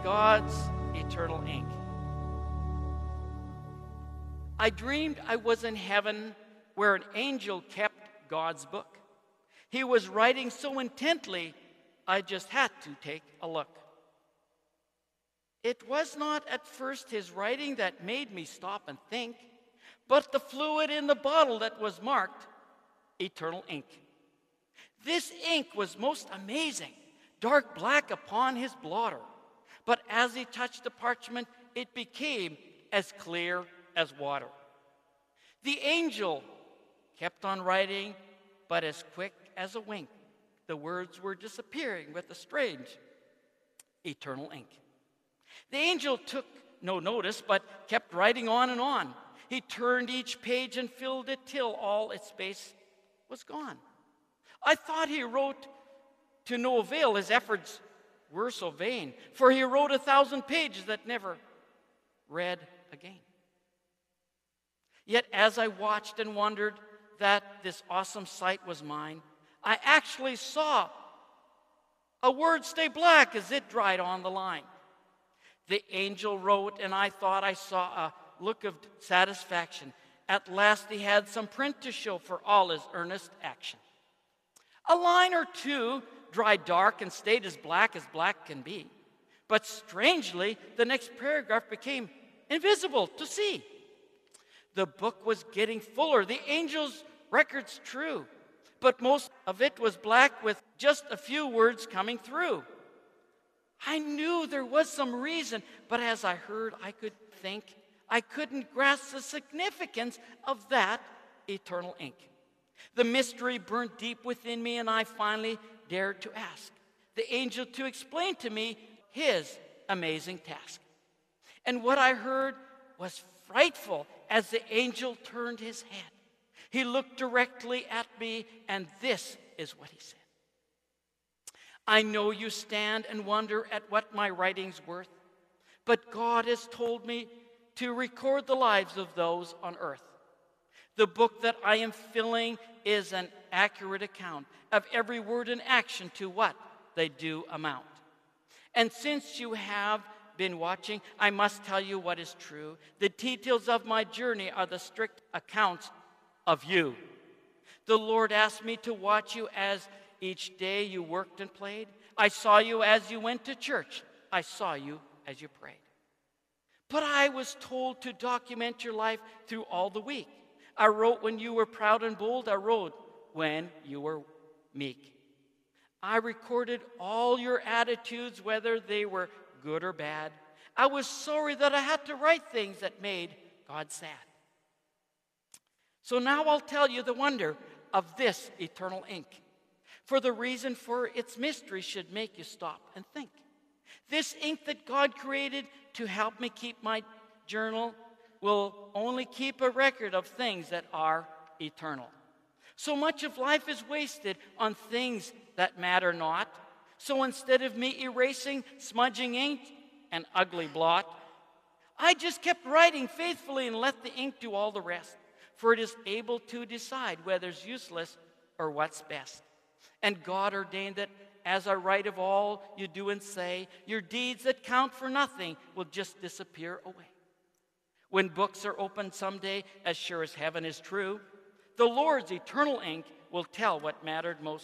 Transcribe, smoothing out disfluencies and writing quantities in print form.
God's eternal ink. I dreamed I was in heaven where an angel kept God's book. He was writing so intently, I just had to take a look. It was not at first his writing that made me stop and think, but the fluid in the bottle that was marked eternal ink. This ink was most amazing, dark black upon his blotter. But as he touched the parchment, it became as clear as water. The angel kept on writing, but as quick as a wink, the words were disappearing with a strange eternal ink. The angel took no notice, but kept writing on and on. He turned each page and filled it till all its space was gone. I thought he wrote to no avail. His efforts were so vain, for he wrote 1,000 pages that never read again. Yet as I watched and wondered that this awesome sight was mine, I actually saw a word stay black as it dried on the line. The angel wrote, and I thought I saw a look of satisfaction. At last he had some print to show for all his earnest action. A line or two dried dark and stayed as black can be. But strangely, the next paragraph became invisible to see. The book was getting fuller, the angel's records true, but most of it was black with just a few words coming through. I knew there was some reason, but as I heard, I could think. I couldn't grasp the significance of that eternal ink. The mystery burnt deep within me, and I finally dared to ask the angel to explain to me his amazing task. And what I heard was frightful as the angel turned his head. He looked directly at me, and this is what he said. I know you stand and wonder at what my writing's worth, but God has told me to record the lives of those on earth. The book that I am filling is an accurate account of every word and action to what they do amount. And since you have been watching, I must tell you what is true. The details of my journey are the strict accounts of you. The Lord asked me to watch you as each day you worked and played. I saw you as you went to church. I saw you as you prayed. But I was told to document your life through all the week. I wrote when you were proud and bold. I wrote when you were meek. I recorded all your attitudes, whether they were good or bad. I was sorry that I had to write things that made God sad. So now I'll tell you the wonder of this eternal ink. For the reason for its mystery should make you stop and think. This ink that God created to help me keep my journal will only keep a record of things that are eternal. So much of life is wasted on things that matter not. So instead of me erasing, smudging ink, and ugly blot, I just kept writing faithfully and let the ink do all the rest. For it is able to decide whether's useless or what's best. And God ordained that as I write of all you do and say, your deeds that count for nothing will just disappear away. When books are opened someday, as sure as heaven is true, the Lord's eternal ink will tell what mattered most.